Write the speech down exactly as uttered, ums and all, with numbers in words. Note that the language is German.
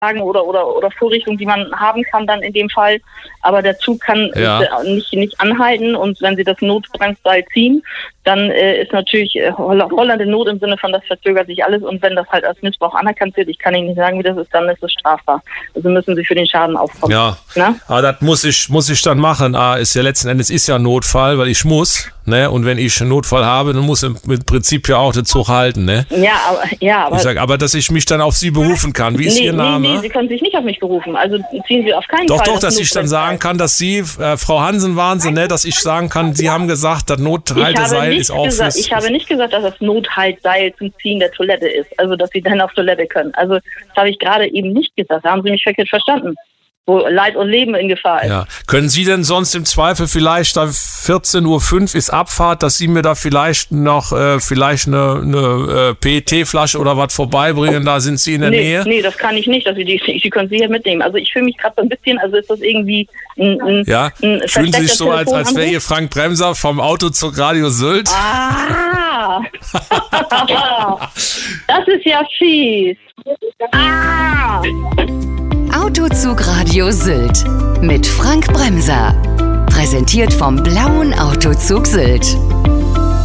oder, oder, oder Vorrichtung, die man haben kann dann in dem Fall. Aber der Zug kann ja. nicht, nicht anhalten und wenn Sie das Notbremsseil ziehen, dann äh, ist natürlich äh, Holland in Not im Sinne von, das verzögert sich alles und wenn das halt als Missbrauch anerkannt wird, ich kann Ihnen nicht sagen, wie das ist, dann ist es strafbar. Also müssen Sie für den Schaden aufkommen. Ja, Na? aber das muss ich, muss ich dann machen. Ah, ist ja letzten Endes ist ja ein Notfall, weil ich muss, ne? Und wenn ich einen Notfall habe, dann muss im Prinzip ja auch der Zug halten, ne? Ja, aber, ja, aber. Ich sag, aber dass ich mich dann auf Sie berufen kann. Wie ist nee, Ihr Name? Nee, nee, Sie können sich nicht auf mich berufen. Also ziehen Sie auf keinen doch, Fall. Doch, doch, dass ich dann sagen kann, dass Sie, äh, Frau Hansen waren Sie, ne? Dass ich sagen kann, Sie haben gesagt, das Nothalteseil ist auch gesagt, fürs... Ich habe nicht gesagt, dass das Nothaltseil zum Ziehen der Toilette ist. Also, dass Sie dann auf Toilette können. Also, das habe ich gerade eben nicht gesagt. Da haben Sie mich verkehrt verstanden. Wo Leid und Leben in Gefahr ist. Ja. Können Sie denn sonst im Zweifel vielleicht, da vierzehn Uhr fünf ist Abfahrt, dass Sie mir da vielleicht noch äh, vielleicht eine, eine äh, P E T-Flasche oder was vorbeibringen? Da sind Sie in der nee, Nähe? Nee, das kann ich nicht. Also die, die können Sie hier mitnehmen. Also ich fühle mich gerade so ein bisschen, also ist das irgendwie ein, ein, ja? ein Fühlen Sie sich so, als, als wäre Ihr Frank Bremser vom Auto-Zug Radio Sylt? Ah! Das ist ja fies. Ah! Autozug Radio Sylt mit Frank Bremser. Präsentiert vom Blauen Autozug Sylt.